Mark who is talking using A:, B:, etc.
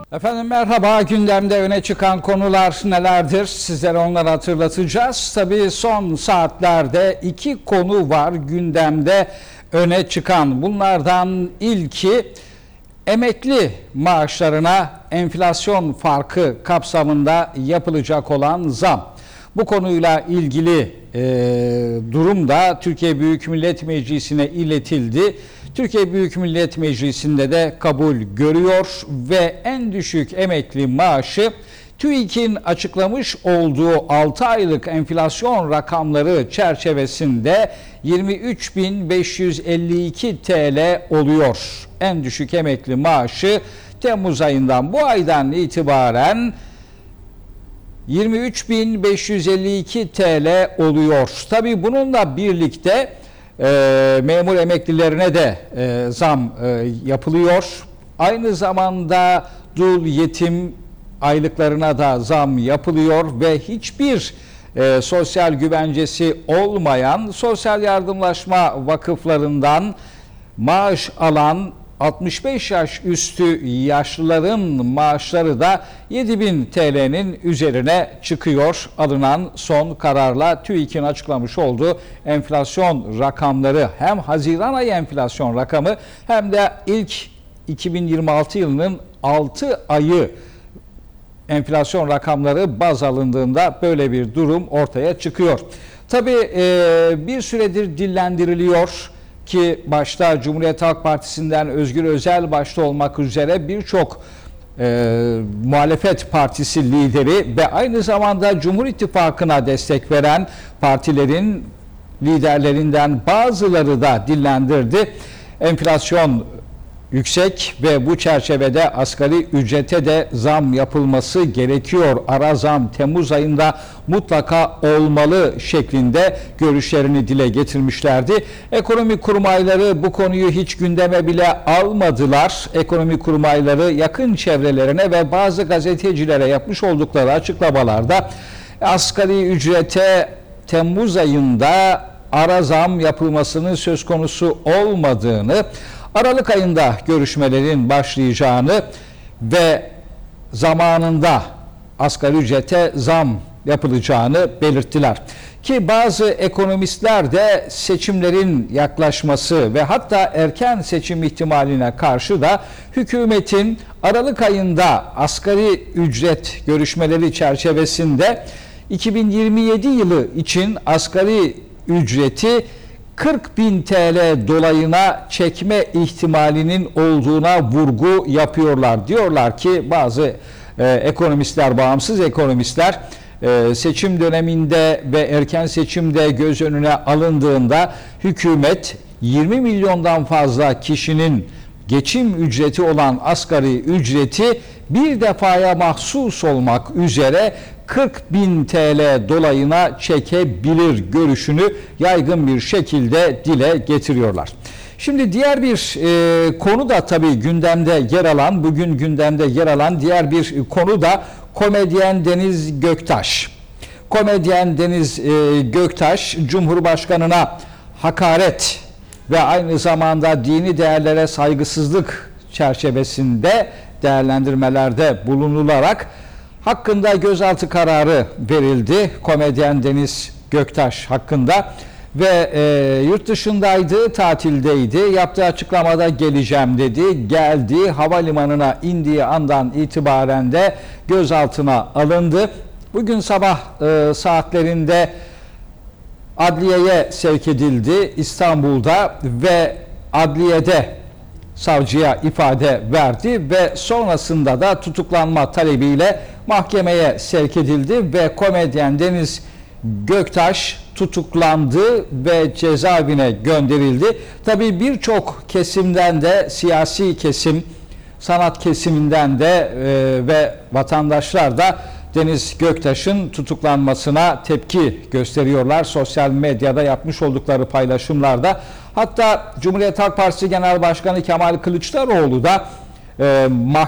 A: Efendim merhaba, gündemde öne çıkan konular nelerdir? Sizlere onları hatırlatacağız. Tabii son saatlerde iki konu var gündemde öne çıkan. Bunlardan ilki emekli maaşlarına enflasyon farkı kapsamında yapılacak olan zam. Bu konuyla ilgili durum da Türkiye Büyük Millet Meclisi'ne iletildi. Türkiye Büyük Millet Meclisi'nde de kabul görüyor ve en düşük emekli maaşı TÜİK'in açıklamış olduğu 6 aylık enflasyon rakamları çerçevesinde 23.552 TL oluyor. En düşük emekli maaşı Temmuz ayından, bu aydan itibaren 23.552 TL oluyor. Tabii bununla birlikte memur emeklilerine de zam yapılıyor. Aynı zamanda dul yetim aylıklarına da zam yapılıyor ve hiçbir sosyal güvencesi olmayan sosyal yardımlaşma vakıflarından maaş alan 65 yaş üstü yaşlıların maaşları da 7.000 TL'nin üzerine çıkıyor. Alınan son kararla TÜİK'in açıklamış olduğu enflasyon rakamları, hem Haziran ayı enflasyon rakamı hem de ilk 2026 yılının 6 ayı enflasyon rakamları baz alındığında böyle bir durum ortaya çıkıyor. Tabii bir süredir dillendiriliyor ki başta Cumhuriyet Halk Partisi'nden Özgür Özel başta olmak üzere birçok muhalefet partisi lideri ve aynı zamanda Cumhur İttifakı'na destek veren partilerin liderlerinden bazıları da dillendirdi. Enflasyon yüksek ve bu çerçevede asgari ücrete de zam yapılması gerekiyor. Ara zam Temmuz ayında mutlaka olmalı şeklinde görüşlerini dile getirmişlerdi. Ekonomi kurmayları bu konuyu hiç gündeme bile almadılar. Ekonomi kurmayları yakın çevrelerine ve bazı gazetecilere yapmış oldukları açıklamalarda asgari ücrete Temmuz ayında ara zam yapılmasının söz konusu olmadığını, Aralık ayında görüşmelerin başlayacağını ve zamanında asgari ücrete zam yapılacağını belirttiler. Ki bazı ekonomistler de seçimlerin yaklaşması ve hatta erken seçim ihtimaline karşı da hükümetin Aralık ayında asgari ücret görüşmeleri çerçevesinde 2027 yılı için asgari ücreti 40.000 TL dolayına çekme ihtimalinin olduğuna vurgu yapıyorlar. Diyorlar ki bazı ekonomistler, bağımsız ekonomistler, seçim döneminde ve erken seçimde göz önüne alındığında hükümet 20 milyondan fazla kişinin geçim ücreti olan asgari ücreti bir defaya mahsus olmak üzere 40.000 TL dolayına çekebilir görüşünü yaygın bir şekilde dile getiriyorlar. Şimdi diğer bir konu da tabii gündemde yer alan, bugün gündemde yer alan diğer bir konu da komedyen Deniz Göktaş. Komedyen Deniz Göktaş, Cumhurbaşkanı'na hakaret ve aynı zamanda dini değerlere saygısızlık çerçevesinde değerlendirmelerde bulunularak hakkında gözaltı kararı verildi. Komedyen Deniz Göktaş hakkında ve yurt dışındaydı, tatildeydi. Yaptığı açıklamada geleceğim dedi. Geldi, havalimanına indiği andan itibaren de gözaltına alındı. Bugün sabah saatlerinde adliyeye sevk edildi İstanbul'da ve adliyede savcıya ifade verdi ve sonrasında da tutuklanma talebiyle mahkemeye sevk edildi ve komedyen Deniz Göktaş tutuklandı ve cezaevine gönderildi. Tabii birçok kesimden de, siyasi kesim, sanat kesiminden de ve vatandaşlar da Deniz Göktaş'ın tutuklanmasına tepki gösteriyorlar. Sosyal medyada yapmış oldukları paylaşımlarda. Hatta Cumhuriyet Halk Partisi Genel Başkanı Kemal Kılıçdaroğlu da